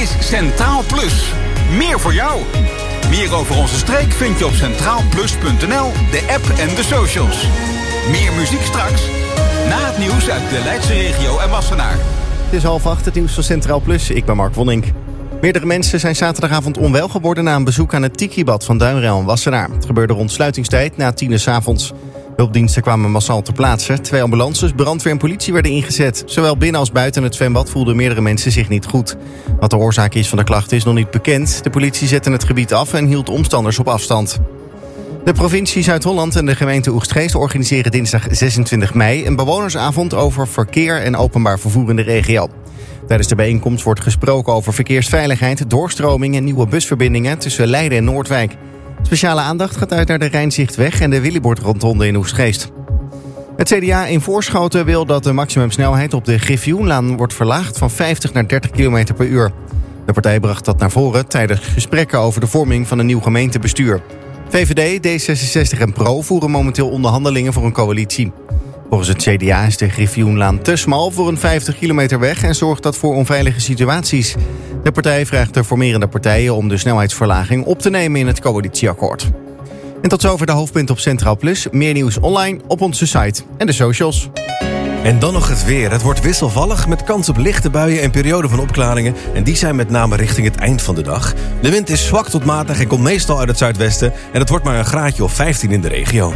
is Centraal Plus. Meer voor jou. Meer over onze streek vind je op centraalplus.nl, de app en de socials. Meer muziek straks, na het nieuws uit de Leidse regio en Wassenaar. Het is 7:30, het nieuws van Centraal Plus. Ik ben Mark Wonink. Meerdere mensen zijn zaterdagavond onwel geworden na een bezoek aan het Tikibad van Duinrel en Wassenaar. Het gebeurde rond sluitingstijd na 10:00 's avonds. Hulpdiensten kwamen massaal ter plaatse. 2 ambulances, brandweer en politie werden ingezet. Zowel binnen als buiten het zwembad voelden meerdere mensen zich niet goed. Wat de oorzaak is van de klachten is nog niet bekend. De politie zette het gebied af en hield omstanders op afstand. De provincie Zuid-Holland en de gemeente Oegstgeest organiseren dinsdag 26 mei... een bewonersavond over verkeer en openbaar vervoer in de regio. Tijdens de bijeenkomst wordt gesproken over verkeersveiligheid, doorstroming en nieuwe busverbindingen tussen Leiden en Noordwijk. Speciale aandacht gaat uit naar de Rijnzichtweg en de Willibord-rotonde in Oegstgeest. Het CDA in Voorschoten wil dat de maximumsnelheid op de Griffioenlaan wordt verlaagd van 50 naar 30 km per uur. De partij bracht dat naar voren tijdens gesprekken over de vorming van een nieuw gemeentebestuur. VVD, D66 en PRO voeren momenteel onderhandelingen voor een coalitie. Volgens het CDA is de Griffioenlaan te smal voor een 50 kilometer weg en zorgt dat voor onveilige situaties. De partij vraagt de formerende partijen om de snelheidsverlaging op te nemen in het coalitieakkoord. En tot zover de hoofdpunten op Centraal Plus. Meer nieuws online op onze site en de socials. En dan nog het weer. Het wordt wisselvallig met kans op lichte buien en perioden van opklaringen. En die zijn met name richting het eind van de dag. De wind is zwak tot matig en komt meestal uit het zuidwesten. En het wordt maar een graadje of 15 in de regio.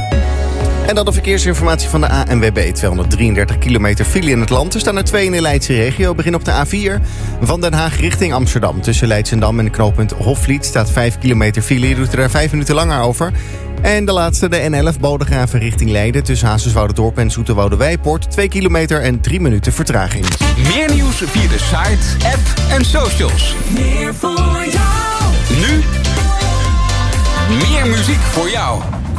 En dan de verkeersinformatie van de ANWB. 233 kilometer file in het land. Er staan er 2 in de Leidse regio. Begin op de A4 van Den Haag richting Amsterdam. Tussen Leidschendam en knooppunt Hofvliet staat 5 kilometer file. Je doet er daar 5 minuten langer over. En de laatste, de N11 Bodegraven richting Leiden. Tussen Hazerswoude-Dorp en Zoeterwoude-Wijpoort. 2 kilometer en 3 minuten vertraging. Meer nieuws via de site, app en socials. Meer voor jou. Nu, meer muziek voor jou.